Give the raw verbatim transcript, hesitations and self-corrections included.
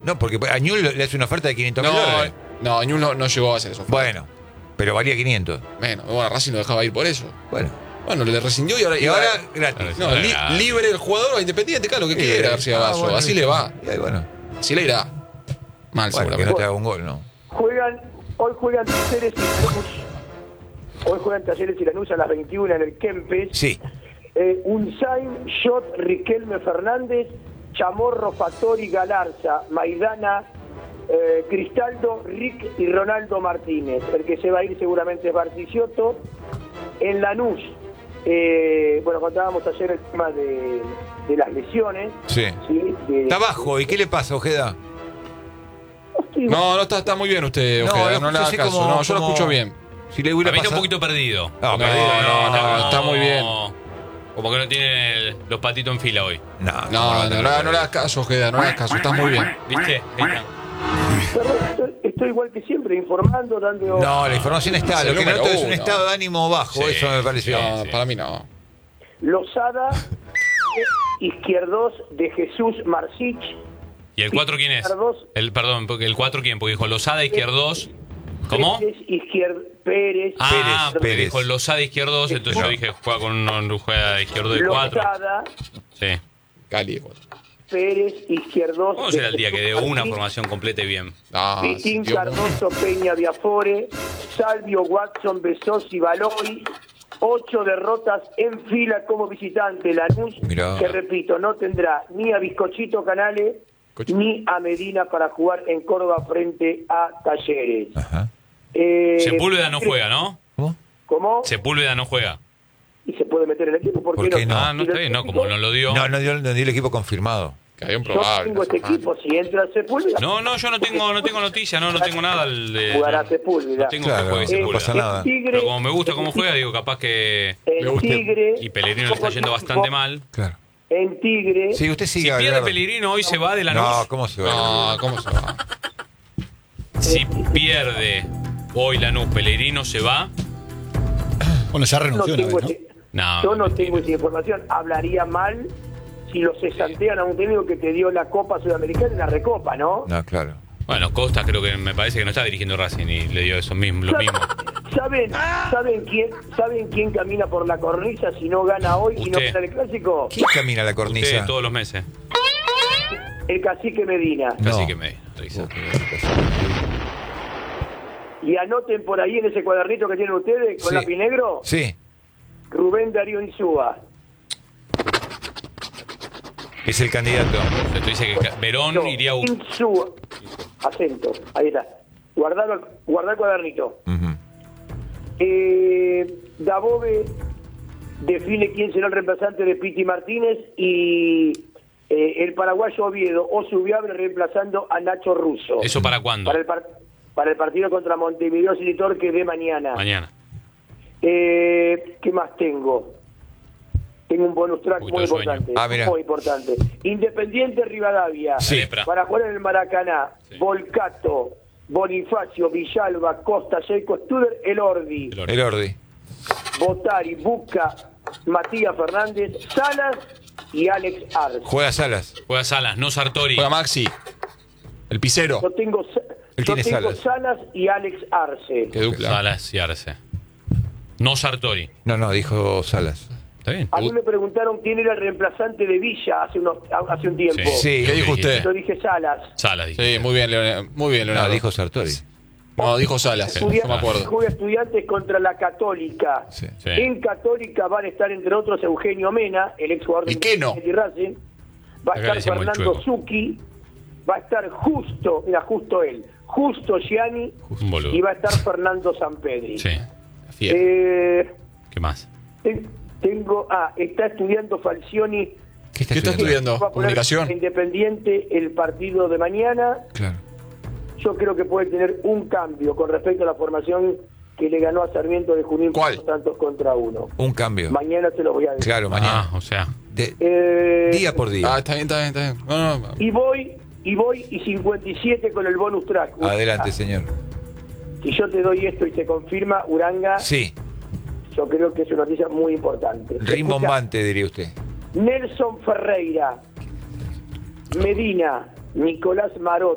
No, porque a Ñul le hace una oferta de quinientos mil No, dólares. no, Ñul no, no llegó a hacer eso. Bueno, pero valía quinientos. Bueno, bueno, Racing lo dejaba ir por eso. Bueno. Bueno, le rescindió y ahora... Y ahora, gratis. No, li, libre el jugador o independiente, claro, lo que quiera, Eh, García ah, Basso. bueno, Así le va. Y ahí, bueno. Así le irá. Mal, Bueno, que seguramente. no te haga un gol, ¿no? Juegan, hoy juegan Talleres y Lanús. Hoy juegan Talleres y Lanús a las veintiuna en el Kempes. Sí. Eh, Unzain, Shot, Riquelme Fernández, Chamorro, Fattori, Galarza, Maidana, eh, Cristaldo, Rick y Ronaldo Martínez. El que se va a ir seguramente es Barticciotto. En Lanús, eh, bueno, contábamos ayer el tema de, de las lesiones. Sí. ¿sí? De, Está bajo. ¿Y qué le pasa, Ojeda? No, no, está, está muy bien usted, Ojeda. No, lo no le haga escuché caso. como- no, yo lo como- escucho bien. Si le hubiera A mí está un pasado- poquito perdido. No, No, perdido. no, no, está muy bien. Como que no tiene el- los patitos en fila hoy. No, No, no, no, no, no le hagas caso, Ojeda, no le hagas caso. Estás muy bien. ¿Viste? Ahí está. Perdón, estoy, estoy igual que siempre, informando, dando... No, la información está. Es Lo el que número noto es un uno. estado de ánimo bajo. Sí, Eso me pareció. No, sí. para mí no. Lozada, izquierdos de Jesús Marcich. ¿Y el cuatro quién es? Izquierdos, El, perdón, porque el cuatro quién, porque dijo Lozada, izquierdos. ¿Cómo? Pérez, izquier- Pérez, Ah, Pérez, porque Pérez. dijo Lozada, izquierdos, entonces No. yo dije juega con un juega de izquierdo de cuatro. Lozada, Sí. Cali igual. Pérez, izquierdos. ¿Cómo de será el día que dé Jesús una Marcich, formación completa y bien? No, Vitín, sí, Dios, Cardoso, Peña, Biafore, Salvio, Watson, Besosi, Baloy. Ocho derrotas en fila como visitante. Lanús, Mirá. que repito, no tendrá ni a Bizcochito Canales Coche. ni a Medina para jugar en Córdoba frente a Talleres. Ajá. Eh, Sepúlveda no juega, ¿no? ¿Cómo? ¿Cómo? Sepúlveda no juega. Y se puede meter en el equipo. ¿Por, ¿Por qué no? Ah, no está bien, no, como no lo dio. No, no dio, no dio el equipo confirmado. que había un Yo probable. tengo este equipo, si entra Sepúlveda, No, no, yo no tengo, no tengo noticia, no, no tengo nada de. jugará No Sepúlveda. tengo Claro, que juegue no Sepúlveda. pasa nada. Tigre, Pero como me gusta cómo juega, digo, capaz que. en Me gusta. Tigre, Y Pellegrino le está yendo bastante mal. Claro. En Tigre, Sí, usted Si sigue. pierde Abelardo. Pellegrino hoy se va de la No, ¿cómo se va? No, ¿cómo se va? Si pierde hoy Lanús, Pellegrino se va. Bueno, ya no renunció una tengo vez, ¿no? ese- No, yo no mentira. tengo esa información. Hablaría mal si lo cesantean a un técnico que te dio la Copa Sudamericana y la Recopa, ¿no? No, claro. Bueno, Costa creo que me parece que no está dirigiendo Racing y le dio eso mismo, lo mismo. ¿Saben, ¿saben, quién, ¿Saben quién camina por la cornisa si no gana hoy y no Usted. gana el Clásico? ¿Quién camina la cornisa? Ustedes todos los meses. El Cacique Medina. No. Así que me risa. Y anoten por ahí en ese cuadernito que tienen ustedes con Sí. lápiz negro, Sí, Rubén Darío Insúa. es el candidato. O sea, tú dices que Verón No, iría a un... Insúa. Acento, ahí está. Guardar, guardar el cuadernito. Ujú. Eh, Dabove define quién será el reemplazante de Piti Martínez y eh, el paraguayo Oviedo o Subiable reemplazando a Nacho Russo. ¿Eso para cuándo? Para el, par- para el partido contra Montevideo City Torque de mañana. Mañana. Eh, ¿Qué más tengo? Tengo un bonus track Un poquito muy de sueño. importante. Ah, mira. Muy importante. Independiente Rivadavia. Sí. Lepra. Para jugar en el Maracaná. Sí. Volcato, Bonifacio, Villalba, Costa, Seco, Studer, Elordi. El orden. El Ordi. Botari, Buca, Matías Fernández, Salas y Alex Arce. Juega Salas. Juega Salas, no Sartori. Juega Maxi. El pisero. Yo tengo, Sa- Él yo tiene tengo Salas. Salas y Alex Arce. Que dupla. Salas y Arce. No Sartori. No, no, dijo Salas. ¿Está bien? A mí me preguntaron quién era el reemplazante de Villa hace, unos, hace un tiempo. Sí. ¿Qué dijo usted? Yo dije Salas. Salas, dije. Sí, muy bien, Leonardo. Muy bien, No, Leonardo. dijo Sartori. No, dijo Salas. Estudia- No me acuerdo. Juega Estudiantes contra la Católica. Sí. Sí. En Católica van a estar, entre otros, Eugenio Mena, el ex jugador ¿Y qué no? de Racing. Va a Acá le estar decimos el Fernando chueco. Zucchi. Va a estar justo, mira, justo él. Justo Gianni. Un boludo. Y va a estar Fernando Sampedri. Sí. Fiel. Eh, ¿Qué más? ten- tengo. Ah, está estudiando Falcioni. ¿Qué está ¿Qué está estudiando? estudiando? Va a poner Comunicación. Independiente el partido de mañana. Claro. Yo creo que puede tener un cambio con respecto a la formación que le ganó a Sarmiento de Junín por ¿Cuál? dos tantos contra uno. Un cambio. Mañana se los voy a decir. Claro, mañana. Ah, o sea. De- Eh, día por Ah, día. está bien, está bien, está bien. No, no, Y voy, y voy, y cincuenta y siete con el bonus track. Adelante, señor. Si yo te doy esto y se confirma, Uranga, Sí, yo creo que es una noticia muy importante. rimbombante, diría usted. Nelson Ferreira, Medina, Nicolás Marot,